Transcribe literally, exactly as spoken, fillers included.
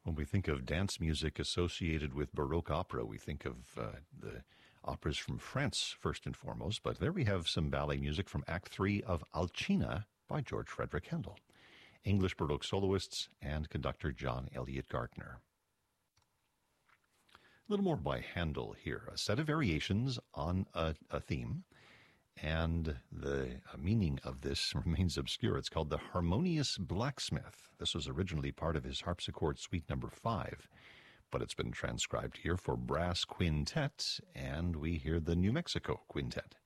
When we think of dance music associated with Baroque opera, we think of uh, the operas from France first and foremost, but there we have some ballet music from Act three of Alcina by George Frederick Handel. English Baroque soloists and conductor John Elliott Gardner. A little more by Handel here, a set of variations on a, a theme, and the meaning of this remains obscure. It's called the Harmonious Blacksmith. This was originally part of his harpsichord suite number five, but it's been transcribed here for brass quintet, and we hear the New Mexico Quintet.